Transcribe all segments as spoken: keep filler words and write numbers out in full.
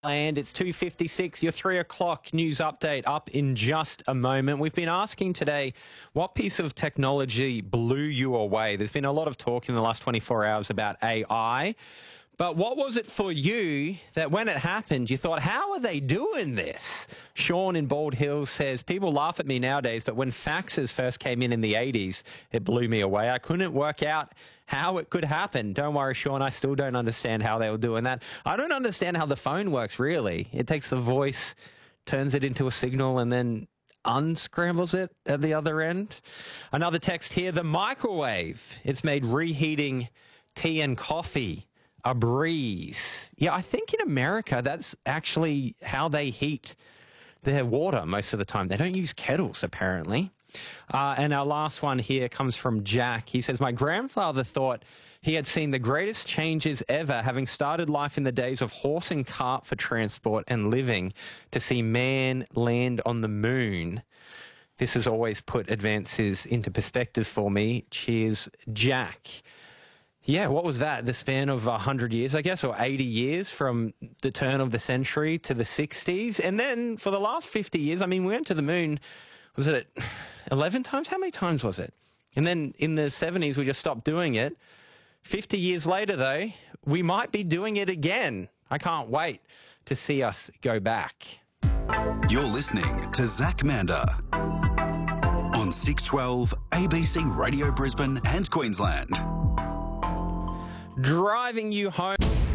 And it's two fifty-six, your three o'clock news update up in just a moment. We've been asking today, what piece of technology blew you away? There's been a lot of talk in the last twenty-four hours about A I. But what was it for you that when it happened, you thought, how are they doing this? Sean in Bald Hills says, people laugh at me nowadays, but when faxes first came in in the eighties, it blew me away. I couldn't work out how it could happen. Don't worry, Sean, I still don't understand how they were doing that. I don't understand how the phone works, really. It takes the voice, turns it into a signal, and then unscrambles it at the other end. Another text here, the microwave. It's made reheating tea and coffee a breeze. Yeah, I think in America, that's actually how they heat their water most of the time. They don't use kettles, apparently. Uh, and our last one here comes from Jack. He says, my grandfather thought he had seen the greatest changes ever, having started life in the days of horse and cart for transport and living, to see man land on the moon. This has always put advances into perspective for me. Cheers, Jack. Yeah, what was that? The span of one hundred years, I guess, or eighty years from the turn of the century to the sixties. And then for the last fifty years, I mean, we went to the moon, was it eleven times? How many times was it? And then in the seventies, we just stopped doing it. fifty years later, though, we might be doing it again. I can't wait to see us go back. You're listening to Zach Mander on six twelve A B C Radio Brisbane and Queensland. Driving you home.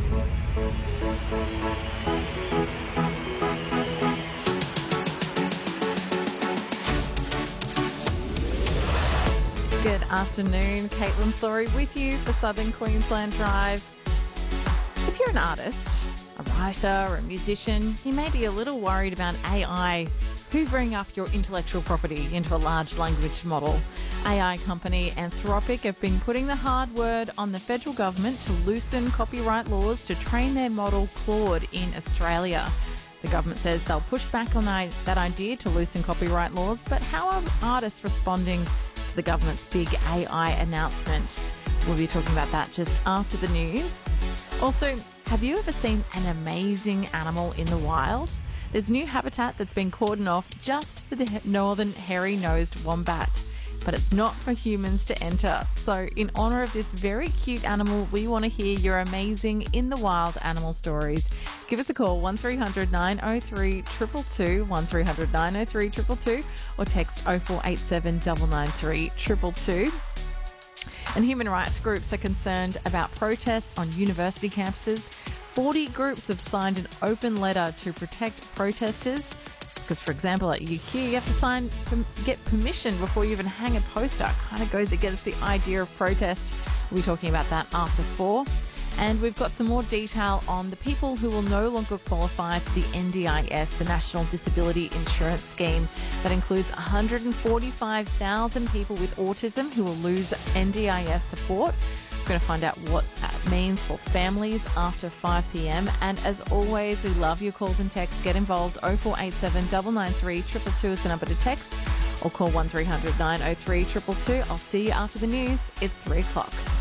Good afternoon, Caitlin Flory with you for Southern Queensland Drive. If you're an artist, a writer or a musician, you may be a little worried about A I hoovering up your intellectual property into a large language model. A I company Anthropic have been putting the hard word on the federal government to loosen copyright laws to train their model Claude in Australia. The government says they'll push back on that idea to loosen copyright laws, but how are artists responding to the government's big A I announcement? We'll be talking about that just after the news. Also, have you ever seen an amazing animal in the wild? There's new habitat that's been cordoned off just for the northern hairy-nosed wombat, but it's not for humans to enter. So in honour of this very cute animal, we want to hear your amazing in the wild animal stories. Give us a call, one three hundred nine oh three two two two, one three hundred nine oh three two two two, or text oh four eight seven nine nine three two two two. And human rights groups are concerned about protests on university campuses. forty groups have signed an open letter to protect protesters. Because, for example, at U Q, you have to sign, get permission before you even hang a poster. It kind of goes against the idea of protest. We'll be talking about that after four. And we've got some more detail on the people who will no longer qualify for the N D I S, the National Disability Insurance Scheme. That includes one hundred forty-five thousand people with autism who will lose N D I S support. We're going to find out what that means for families after five p m. And as always, we love your calls and texts. Get involved. oh four eight seven nine nine three two two two is the number to text, or call one three hundred nine oh three two two two. I'll see you after the news. It's three o'clock.